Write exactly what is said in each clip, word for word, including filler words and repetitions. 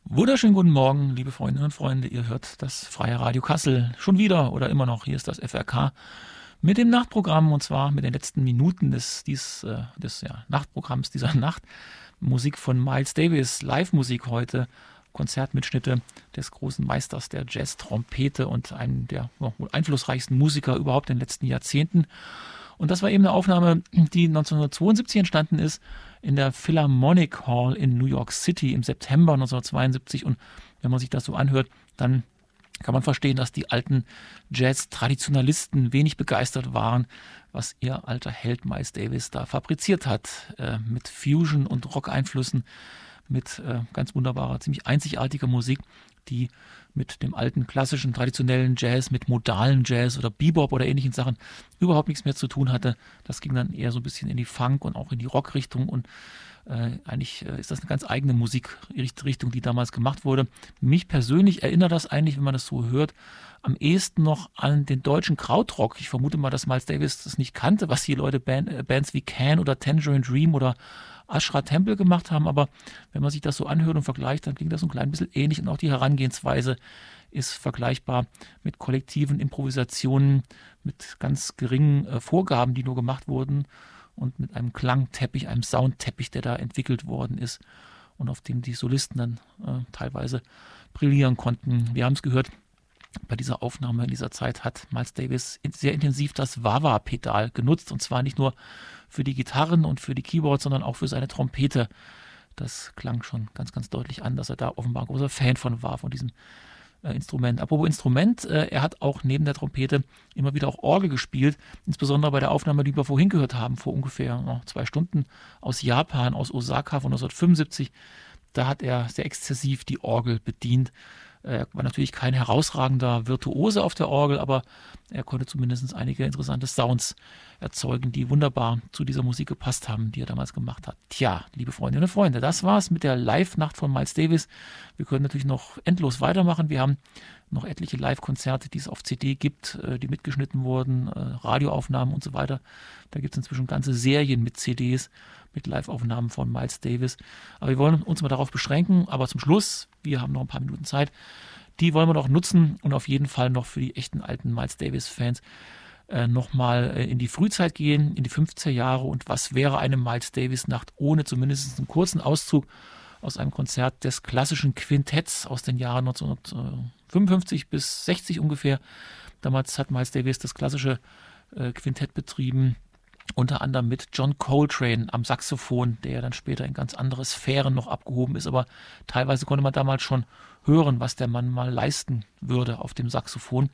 Wunderschönen guten Morgen, liebe Freundinnen und Freunde. Ihr hört das Freie Radio Kassel schon wieder oder immer noch. Hier ist das F R K mit dem Nachtprogramm und zwar mit den letzten Minuten des, dies, äh, des ja, Nachtprogramms dieser Nacht. Musik von Miles Davis, Live-Musik heute, Konzertmitschnitte des großen Meisters der Jazz-Trompete und einen der ja, wohl einflussreichsten Musiker überhaupt in den letzten Jahrzehnten. Und das war eben eine Aufnahme, die neunzehnhundertzweiundsiebzig entstanden ist in der Philharmonic Hall in New York City im September neunzehnhundertzweiundsiebzig. Und wenn man sich das so anhört, dann kann man verstehen, dass die alten Jazz-Traditionalisten wenig begeistert waren, was ihr alter Held Miles Davis da fabriziert hat, äh, mit Fusion- und Rock-Einflüssen, mit äh, ganz wunderbarer, ziemlich einzigartiger Musik, die mit dem alten klassischen, traditionellen Jazz, mit modalen Jazz oder Bebop oder ähnlichen Sachen überhaupt nichts mehr zu tun hatte. Das ging dann eher so ein bisschen in die Funk- und auch in die Rock-Richtung und äh, eigentlich äh, ist das eine ganz eigene Musikrichtung, die damals gemacht wurde. Mich persönlich erinnert das eigentlich, wenn man das so hört, am ehesten noch an den deutschen Krautrock. Ich vermute mal, dass Miles Davis das nicht kannte, was die Leute Band, äh, Bands wie Can oder Tangerine Dream oder Ashra Temple gemacht haben, aber wenn man sich das so anhört und vergleicht, dann klingt das so ein klein bisschen ähnlich und auch die Herangehensweise ist vergleichbar mit kollektiven Improvisationen, mit ganz geringen äh, Vorgaben, die nur gemacht wurden und mit einem Klangteppich, einem Soundteppich, der da entwickelt worden ist und auf dem die Solisten dann äh, teilweise brillieren konnten. Wir haben es gehört, bei dieser Aufnahme in dieser Zeit hat Miles Davis sehr intensiv das Wah-Wah-Pedal genutzt und zwar nicht nur für die Gitarren und für die Keyboards, sondern auch für seine Trompete. Das klang schon ganz, ganz deutlich an, dass er da offenbar ein großer Fan von war, von diesem äh, Instrument. Apropos Instrument, äh, er hat auch neben der Trompete immer wieder auch Orgel gespielt, insbesondere bei der Aufnahme, die wir vorhin gehört haben, vor ungefähr noch zwei Stunden aus Japan, aus Osaka von neunzehnhundertfünfundsiebzig. Da hat er sehr exzessiv die Orgel bedient. Er war natürlich kein herausragender Virtuose auf der Orgel, aber er konnte zumindest einige interessante Sounds erzeugen, die wunderbar zu dieser Musik gepasst haben, die er damals gemacht hat. Tja, liebe Freundinnen und Freunde, das war's mit der Live-Nacht von Miles Davis. Wir können natürlich noch endlos weitermachen. Wir haben noch etliche Live-Konzerte, die es auf C D gibt, die mitgeschnitten wurden, Radioaufnahmen und so weiter. Da gibt es inzwischen ganze Serien mit C Ds, mit Live-Aufnahmen von Miles Davis. Aber wir wollen uns mal darauf beschränken. Aber zum Schluss, wir haben noch ein paar Minuten Zeit, die wollen wir noch nutzen und auf jeden Fall noch für die echten alten Miles Davis-Fans äh, nochmal äh, in die Frühzeit gehen, in die fünfziger Jahre. Und was wäre eine Miles Davis-Nacht ohne zumindest einen kurzen Auszug aus einem Konzert des klassischen Quintetts aus den Jahren neunzehnhundertfünfundfünfzig bis sechzig ungefähr. Damals hat Miles Davis das klassische äh, Quintett betrieben, unter anderem mit John Coltrane am Saxophon, der ja dann später in ganz andere Sphären noch abgehoben ist. Aber teilweise konnte man damals schon hören, was der Mann mal leisten würde auf dem Saxophon.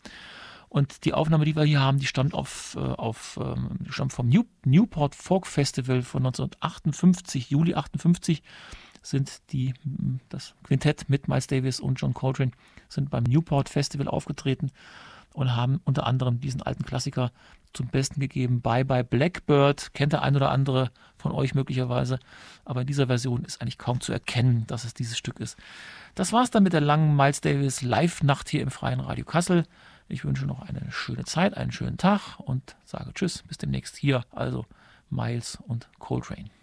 Und die Aufnahme, die wir hier haben, die stammt, auf, äh, auf, ähm, stammt vom New, Newport Folk Festival von neunzehnhundertachtundfünfzig, Juli achtundfünfzig. Sind die, das Quintett mit Miles Davis und John Coltrane sind beim Newport Festival aufgetreten und haben unter anderem diesen alten Klassiker zum Besten gegeben. Bye Bye Blackbird, kennt der ein oder andere von euch möglicherweise, aber in dieser Version ist eigentlich kaum zu erkennen, dass es dieses Stück ist. Das war's dann mit der langen Miles Davis Live-Nacht hier im Freien Radio Kassel. Ich wünsche noch eine schöne Zeit, einen schönen Tag und sage Tschüss, bis demnächst hier, also Miles und Coltrane.